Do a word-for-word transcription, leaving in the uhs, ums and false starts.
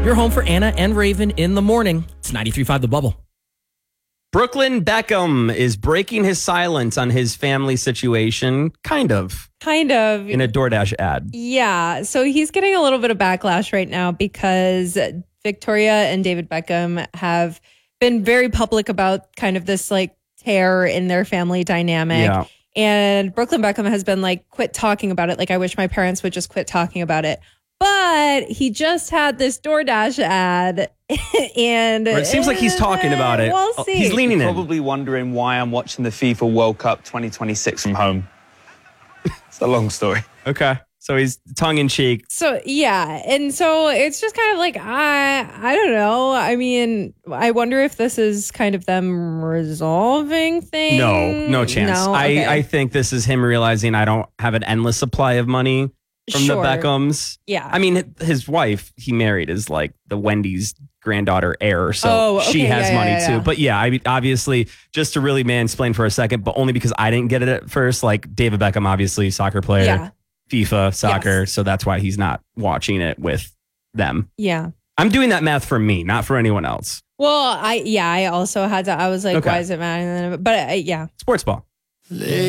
Your home for Anna and Raven in the morning. It's ninety-three point five The Bubble. Brooklyn Beckham is breaking his silence on his family situation, kind of, Kind of. in a DoorDash ad. Yeah. So he's getting a little bit of backlash right now because Victoria and David Beckham have been very public about kind of this like tear in their family dynamic. Yeah. And Brooklyn Beckham has been like, quit talking about it. Like, I wish my parents would just quit talking about it. But he just had this DoorDash ad, and Or it seems like he's talking about it. We'll see. He's leaning in. Probably wondering why I'm watching the FIFA World Cup twenty twenty-six from home. It's a long story. Okay. So he's tongue in cheek. So yeah, and so it's just kind of like I I don't know. I mean, I wonder if this is kind of them resolving things. No, no chance. No? Okay. I, I think this is him realizing I don't have an endless supply of money from Sure. the Beckhams. Yeah. I mean, his wife he married is like the Wendy's granddaughter heir, so Oh, she okay, has yeah, money yeah, yeah. too. But yeah, I mean, obviously, just to really mansplain for a second, but only because I didn't get it at first. Like David Beckham, obviously soccer player, Yeah. FIFA, soccer, Yes. so that's why he's not watching it with them. Yeah. I'm doing that math for me, not for anyone else. Well, I yeah, I also had to. I was like, Okay. why is it matter? But uh, yeah. Sports ball.